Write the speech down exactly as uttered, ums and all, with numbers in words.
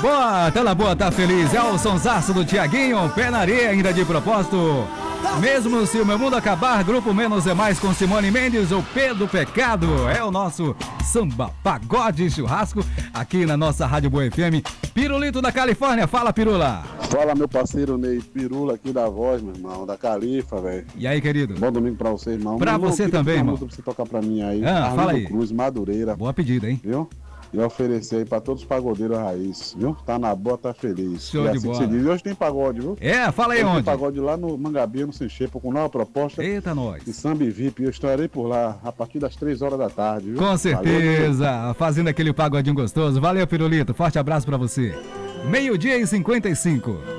boa, tá na boa, tá feliz. É o sonsaço do Tiaguinho, pé na areia ainda de propósito. Mesmo se o meu mundo acabar, Grupo Menos é Mais com Simone Mendes, o P do Pecado. É o nosso samba, pagode, churrasco aqui na nossa Rádio Boa F M. Pirulito da Califórnia, fala Pirula. Fala meu parceiro Ney, Pirula aqui da Voz, meu irmão, da Califa, velho. E aí, querido? Bom domingo pra você, irmão. Pra Irmão, você também, irmão. Pra você tocar pra mim aí. Ah, fala aí. Cruz, Madureira. Boa pedida, hein? Viu? E oferecer aí pra todos os pagodeiros raiz, viu? Tá na boa, tá feliz. Show é de assim bola. que se diz. E hoje tem pagode, viu? É, fala aí hoje onde? Tem pagode lá no Mangabeira, no Senchepa, com nova proposta. Eita, nós. De samba e V I P. Eu estarei por lá a partir das três horas da tarde, viu? Com certeza. Valeu, fazendo aquele pagodinho gostoso. Valeu, Pirulito. Forte abraço pra você. Meio-dia e cinquenta e cinco.